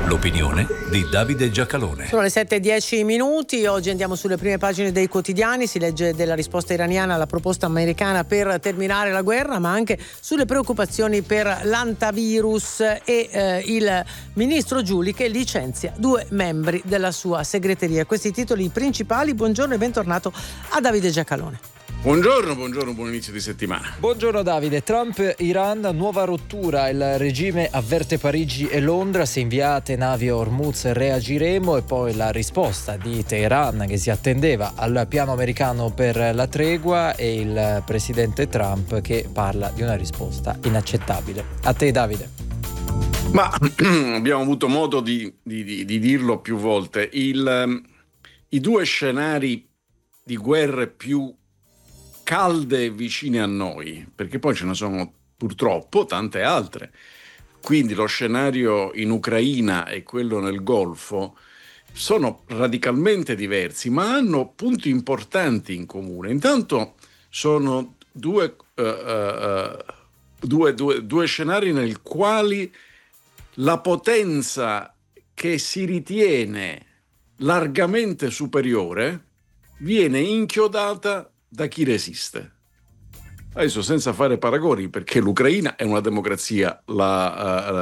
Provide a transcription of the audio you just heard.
L'opinione di Davide Giacalone. Sono le 7:10. Oggi andiamo sulle prime pagine dei quotidiani. Si legge della risposta iraniana alla proposta americana per terminare la guerra, ma anche sulle preoccupazioni per l'antivirus e il ministro Giuli che licenzia 2 membri della sua segreteria. Questi titoli principali. Buongiorno e bentornato a Davide Giacalone. Buongiorno, buon inizio di settimana. Buongiorno Davide. Trump, Iran, nuova rottura. Il regime avverte Parigi e Londra, se inviate navi a Hormuz reagiremo, e poi la risposta di Teheran che si attendeva al piano americano per la tregua e il presidente Trump che parla di una risposta inaccettabile. A te Davide. Ma abbiamo avuto modo di dirlo più volte, i 2 scenari di guerre più calde e vicine a noi, perché poi ce ne sono purtroppo tante altre. Quindi lo scenario in Ucraina e quello nel Golfo sono radicalmente diversi, ma hanno punti importanti in comune. Intanto sono due scenari nel quali la potenza che si ritiene largamente superiore viene inchiodata da chi resiste. Adesso senza fare paragoni, perché l'Ucraina è una democrazia,